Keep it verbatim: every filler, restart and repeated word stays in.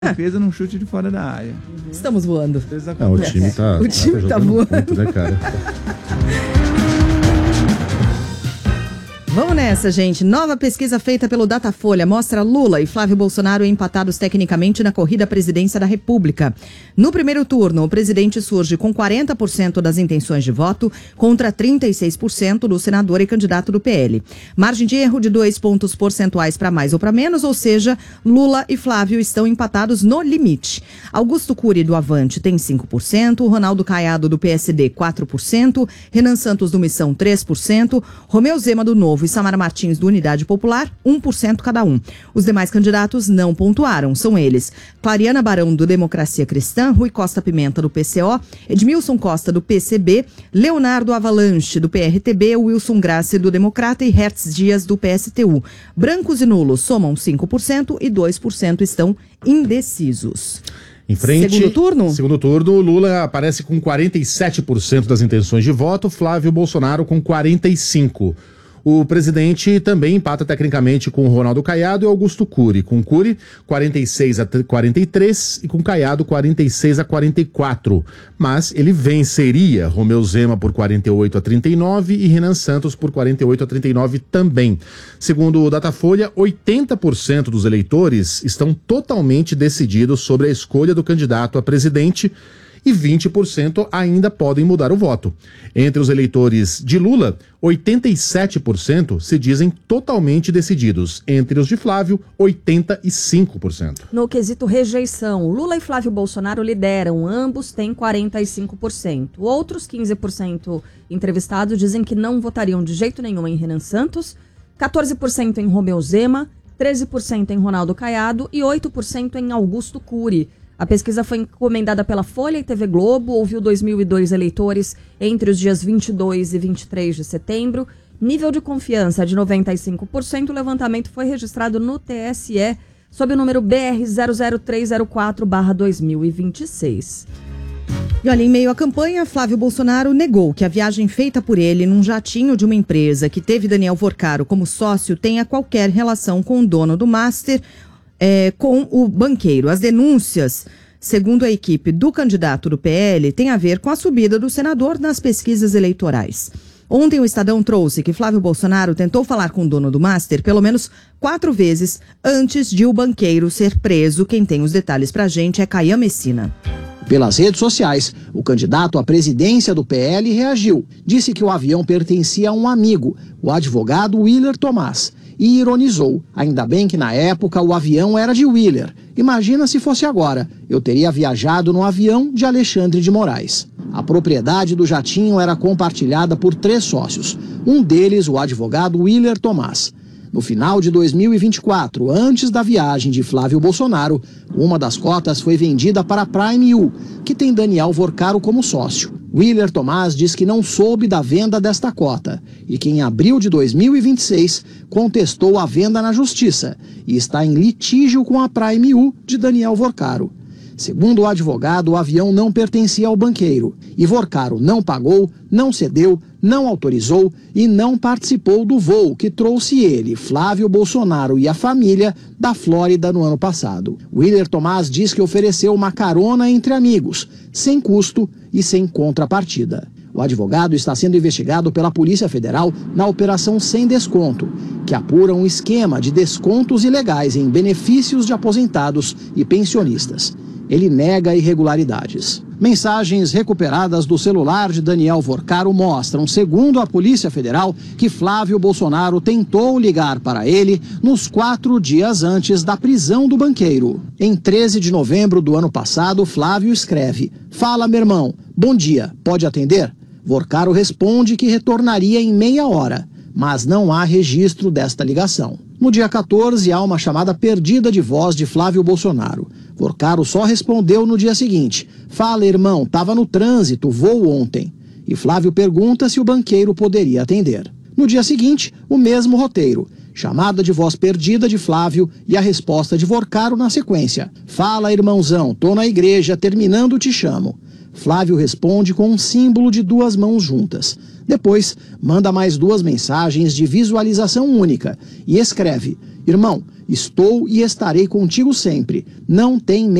Defesa num chute de fora da área. Estamos voando. Não, o time tá, o time tá, tá voando. Muito, né, cara? Vamos nessa, gente. Nova pesquisa feita pelo Datafolha mostra Lula e Flávio Bolsonaro empatados tecnicamente na corrida à presidência da República. No primeiro turno, o presidente surge com quarenta por cento das intenções de voto contra trinta e seis por cento do senador e candidato do P L. Margem de erro de dois pontos percentuais para mais ou para menos, ou seja, Lula e Flávio estão empatados no limite. Augusto Cury do Avante tem cinco por cento, Ronaldo Caiado do P S D quatro por cento, Renan Santos do Missão três por cento, Romeu Zema do Novo e Samara Martins do Unidade Popular, um por cento cada um. Os demais candidatos não pontuaram. São eles: Clariana Barão do Democracia Cristã, Rui Costa Pimenta do P C O, Edmilson Costa do P C B, Leonardo Avalanche do P R T B, Wilson Grace do Democrata e Hertz Dias do P S T U. Brancos e nulos somam cinco por cento e dois por cento estão indecisos. Em frente, segundo turno? Segundo turno, Lula aparece com quarenta e sete por cento das intenções de voto, Flávio Bolsonaro com quarenta e cinco por cento. O presidente também empata tecnicamente com Ronaldo Caiado e Augusto Cury. Com Cury, quarenta e seis a quarenta e três e com Caiado, quarenta e seis a quarenta e quatro. Mas ele venceria Romeu Zema por quarenta e oito a trinta e nove e Renan Santos por quarenta e oito a trinta e nove também. Segundo o Datafolha, oitenta por cento dos eleitores estão totalmente decididos sobre a escolha do candidato a presidente e vinte por cento ainda podem mudar o voto. Entre os eleitores de Lula, oitenta e sete por cento se dizem totalmente decididos. Entre os de Flávio, oitenta e cinco por cento. No quesito rejeição, Lula e Flávio Bolsonaro lideram, ambos têm quarenta e cinco por cento. Outros quinze por cento entrevistados dizem que não votariam de jeito nenhum em Renan Santos, quatorze por cento em Romeu Zema, treze por cento em Ronaldo Caiado e oito por cento em Augusto Cury. A pesquisa foi encomendada pela Folha e T V Globo, ouviu dois mil e dois eleitores entre os dias vinte e dois e vinte e três de setembro. Nível de confiança de noventa e cinco por cento. O levantamento foi registrado no T S E sob o número B R zero zero três zero quatro barra dois mil e vinte e seis. E olha, em meio à campanha, Flávio Bolsonaro negou que a viagem feita por ele num jatinho de uma empresa que teve Daniel Vorcaro como sócio tenha qualquer relação com o dono do Master, É, com o banqueiro. As denúncias, segundo a equipe do candidato do P L, têm a ver com a subida do senador nas pesquisas eleitorais. Ontem o Estadão trouxe que Flávio Bolsonaro tentou falar com o dono do Master pelo menos quatro vezes antes de o banqueiro ser preso. Quem tem os detalhes pra gente é Caian Messina. Pelas redes sociais, o candidato à presidência do P L reagiu. Disse que o avião pertencia a um amigo, o advogado Willer Tomás, e ironizou. Ainda bem que na época o avião era de Willer. Imagina se fosse agora. Eu teria viajado no avião de Alexandre de Moraes. A propriedade do jatinho era compartilhada por três sócios. Um deles, o advogado Willer Tomás. No final de dois mil e vinte e quatro, antes da viagem de Flávio Bolsonaro, uma das cotas foi vendida para a Prime U, que tem Daniel Vorcaro como sócio. Willer Tomás diz que não soube da venda desta cota e que em abril de dois mil e vinte e seis contestou a venda na justiça e está em litígio com a Prime U de Daniel Vorcaro. Segundo o advogado, o avião não pertencia ao banqueiro e Vorcaro não pagou, não cedeu, não autorizou e não participou do voo que trouxe ele, Flávio Bolsonaro e a família da Flórida no ano passado. Willer Tomás diz que ofereceu uma carona entre amigos, sem custo e sem contrapartida. O advogado está sendo investigado pela Polícia Federal na Operação Sem Desconto, que apura um esquema de descontos ilegais em benefícios de aposentados e pensionistas. Ele nega irregularidades. Mensagens recuperadas do celular de Daniel Vorcaro mostram, segundo a Polícia Federal, que Flávio Bolsonaro tentou ligar para ele nos quatro dias antes da prisão do banqueiro. Em treze de novembro do ano passado, Flávio escreve: "Fala, meu irmão, bom dia, pode atender?" Vorcaro responde que retornaria em meia hora, mas não há registro desta ligação. No dia quatorze, há uma chamada perdida de voz de Flávio Bolsonaro. Vorcaro só respondeu no dia seguinte: "Fala, irmão, tava no trânsito, voo ontem." E Flávio pergunta se o banqueiro poderia atender. No dia seguinte, o mesmo roteiro. Chamada de voz perdida de Flávio e a resposta de Vorcaro na sequência: "Fala, irmãozão, tô na igreja, terminando te chamo." Flávio responde com um símbolo de duas mãos juntas. Depois, manda mais duas mensagens de visualização única e escreve: "Irmão, Estou e estarei contigo sempre. Não tem